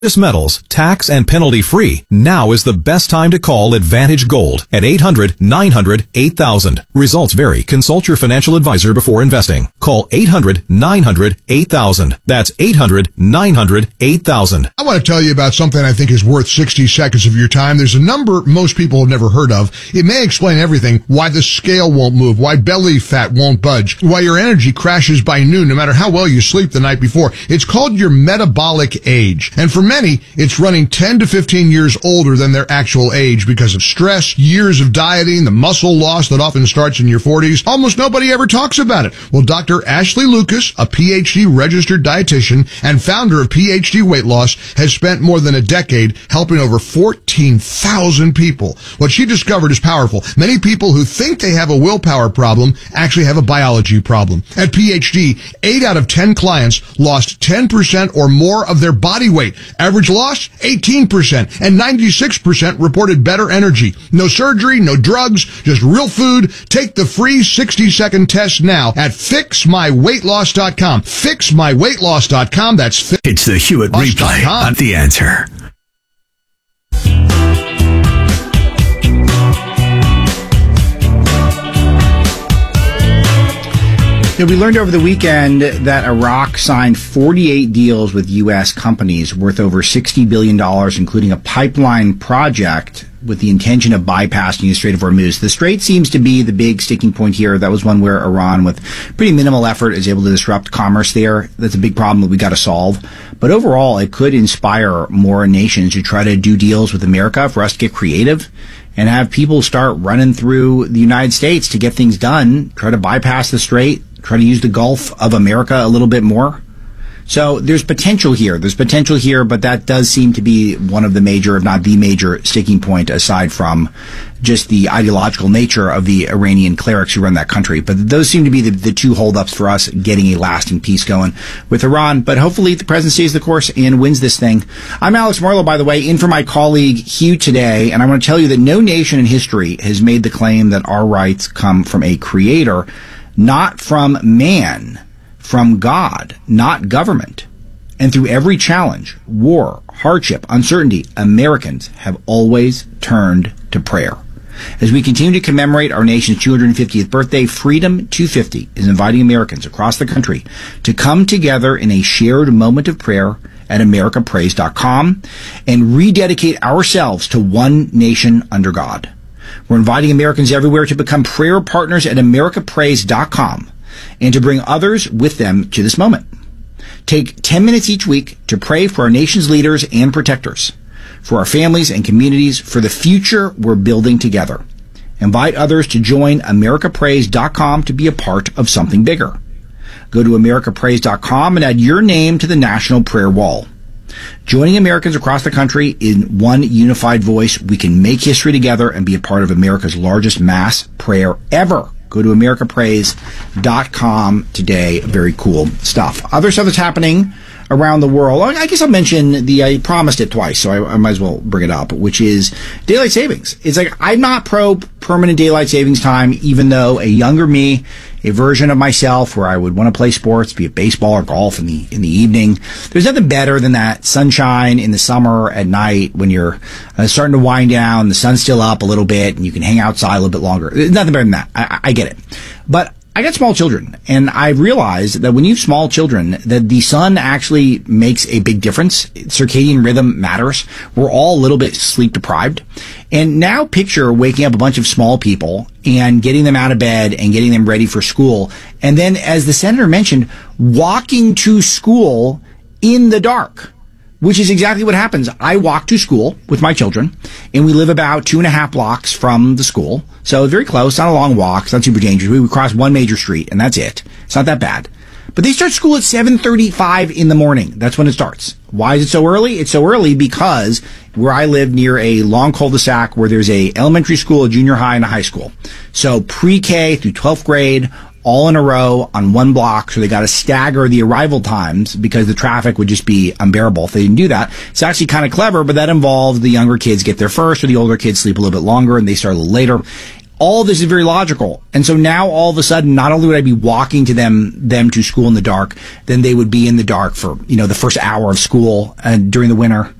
metals, tax and penalty free. Now is the best time to call Advantage Gold at 800-900-8000. Results vary. Consult your financial advisor before investing. Call 800-900-8000. That's 800-900-8000. I want to tell you about something I think is worth 60 seconds of your time. There's a number most people have never heard of. It may explain everything: why the scale won't move, why belly fat won't budge, why your energy crashes by noon no matter how well you sleep the night before. It's called your metabolic age. And for many, it's running 10 to 15 years older than their actual age because of stress, years of dieting, the muscle loss that often starts in your 40s. Almost nobody ever talks about it. Well, Dr. Ashley Lucas, a PhD registered dietitian and founder of PhD Weight Loss, has spent more than a decade helping over 14,000 people. What she discovered is powerful. Many people who think they have a willpower problem actually have a biology problem. At PhD, 8 out of 10 clients lost 10% or more of their body weight. Average loss, 18%, and 96% reported better energy. No surgery, no drugs, just real food. Take the free 60-second test now at fixmyweightloss.com. Fixmyweightloss.com. That's It's the Hewitt Replay on The Answer. We learned over the weekend that Iraq signed 48 deals with U.S. companies worth over $60 billion, including a pipeline project with the intention of bypassing the Strait of Hormuz. The Strait seems to be the big sticking point here. That was one where Iran, with pretty minimal effort, is able to disrupt commerce there. That's a big problem that we got to solve. But overall, it could inspire more nations to try to do deals with America, for us to get creative and have people start running through the United States to get things done, try to bypass the Strait, try to use the Gulf of America a little bit more. So there's potential here. But that does seem to be one of the major, if not the major, sticking point, aside from just the ideological nature of the Iranian clerics who run that country. But those seem to be the two holdups for us getting a lasting peace going with Iran. But hopefully the president stays the course and wins this thing. I'm Alex Marlowe, by the way, in for my colleague Hugh today. And I want to tell you that no nation in history has made the claim that our rights come from a creator, not from man, from God, not government. And through every challenge, war, hardship, uncertainty, Americans have always turned to prayer. As we continue to commemorate our nation's 250th birthday, Freedom 250 is inviting Americans across the country to come together in a shared moment of prayer at americapraise.com and rededicate ourselves to one nation under God. We're inviting Americans everywhere to become prayer partners at americapraise.com and to bring others with them to this moment. Take 10 minutes each week to pray for our nation's leaders and protectors, for our families and communities, for the future we're building together. Invite others to join americapraise.com to be a part of something bigger. Go to americapraise.com and add your name to the National Prayer Wall. Joining Americans across the country in one unified voice, we can make history together and be a part of America's largest mass prayer ever. Go to americapraise.com today. Very cool stuff. Other stuff that's happening around the world. I guess I'll mention I promised it twice, so I might as well bring it up, which is daylight savings. It's like, I'm not pro permanent daylight savings time, even though a younger me, a version of myself where I would want to play sports, be it baseball or golf in the evening. There's nothing better than that sunshine in the summer at night when you're starting to wind down, the sun's still up a little bit, and you can hang outside a little bit longer. There's nothing better than that. I get it. But I got small children, and I realized that when you have small children, that the sun actually makes a big difference. Circadian rhythm matters. We're all a little bit sleep deprived. And now picture waking up a bunch of small people and getting them out of bed and getting them ready for school. And then, as the senator mentioned, walking to school in the dark, which is exactly what happens. I walk to school with my children, and we live about 2.5 blocks from the school. So very close, not a long walk, it's not super dangerous. We would cross one major street, and that's it. It's not that bad. But they start school at 7:35 in the morning. That's when it starts. Why is it so early? It's so early because where I live near a long cul-de-sac where there's a elementary school, a junior high, and a high school. So pre-K through 12th grade, all in a row on one block, so they got to stagger the arrival times because the traffic would just be unbearable if they didn't do that. It's actually kind of clever, but that involves the younger kids get there first, or the older kids sleep a little bit longer and they start a little later. all of this is very logical. And so now all of a sudden, not only would I be walking to them to school in the dark, then they would be in the dark for, the first hour of school during the winter.